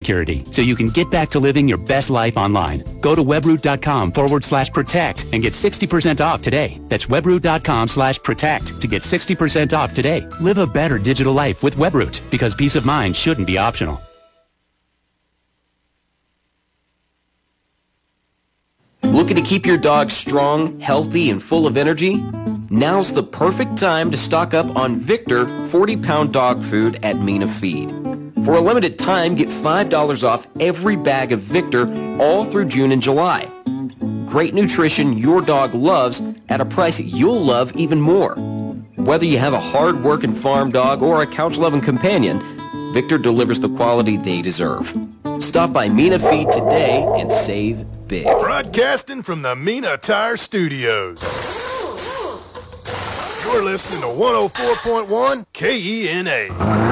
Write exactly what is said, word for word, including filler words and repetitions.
security so you can get back to living your best life online. Go to webroot.com forward slash protect and get sixty percent off today. That's webroot.com slash protect to get sixty percent off today. Live a better digital life with Webroot, because peace of mind shouldn't be optional. Looking to keep your dog strong, healthy, and full of energy? Now's the perfect time to stock up on Victor forty pound dog food at Mina Feed. For a limited time, get five dollars off every bag of Victor all through June and July. Great nutrition your dog loves at a price you'll love even more. Whether you have a hard-working farm dog or a couch-loving companion, Victor delivers the quality they deserve. Stop by Mina Feed today and save big. Broadcasting from the Mina Tire Studios. You're listening to one oh four point one K E N A.